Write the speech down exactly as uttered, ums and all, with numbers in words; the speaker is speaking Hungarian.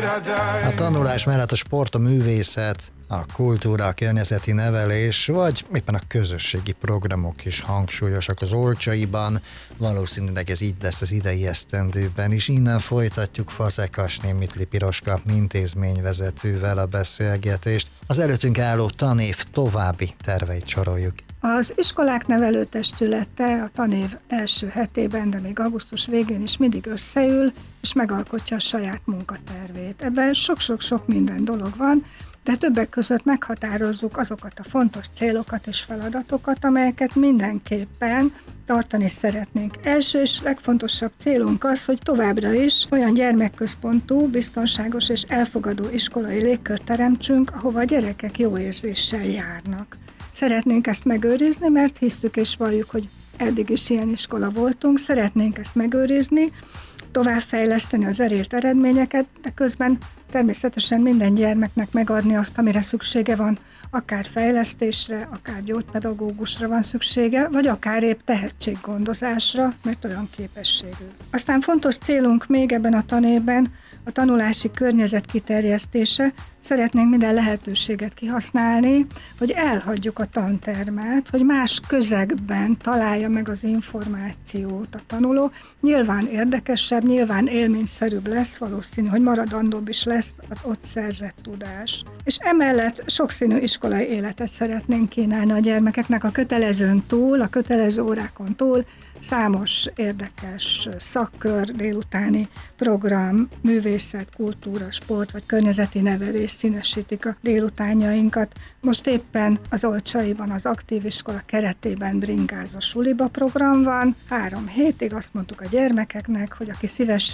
A tanulás mellett a sport, a művészet, a kultúra, a környezeti nevelés, vagy éppen a közösségi programok is hangsúlyosak az Olcsaiban. Valószínűleg ez így lesz az idei esztendőben is. Innen folytatjuk Fazekas Mitli Piroska intézményvezetővel a beszélgetést. Az előttünk álló tanév további terveit soroljuk. Az iskolák nevelőtestülete a tanév első hetében, de még augusztus végén is mindig összeül, és megalkotja a saját munkatervét. Ebben sok-sok-sok minden dolog van, de többek között meghatározzuk azokat a fontos célokat és feladatokat, amelyeket mindenképpen tartani szeretnénk. Első és legfontosabb célunk az, hogy továbbra is olyan gyermekközpontú, biztonságos és elfogadó iskolai légkört teremtsünk, ahova a gyerekek jó érzéssel járnak. Szeretnénk ezt megőrizni, mert hisszük és valljuk, hogy eddig is ilyen iskola voltunk, szeretnénk ezt megőrizni, továbbfejleszteni az elért eredményeket, de közben természetesen minden gyermeknek megadni azt, amire szüksége van, akár fejlesztésre, akár gyógypedagógusra van szüksége, vagy akár épp tehetséggondozásra, mert olyan képességű. Aztán fontos célunk még ebben a tanévben a tanulási környezet kiterjesztése. Szeretnénk minden lehetőséget kihasználni, hogy elhagyjuk a tantermet, hogy más közegben találja meg az információt a tanuló. Nyilván érdekesebb, nyilván élményszerűbb lesz, valószínű, hogy maradandóbb is lesz az ott szerzett tudás. És emellett sokszínű iskolai életet szeretnénk kínálni a gyermekeknek a kötelezőn túl, a kötelező órákon túl, számos érdekes szakkör, délutáni program, művészet, kultúra, sport vagy környezeti nevelés színesítik a délutánjainkat. Most éppen az Olcsaiban az aktív iskola keretében bringáz a suliba program van. Három hétig azt mondtuk a gyermekeknek, hogy aki szívesen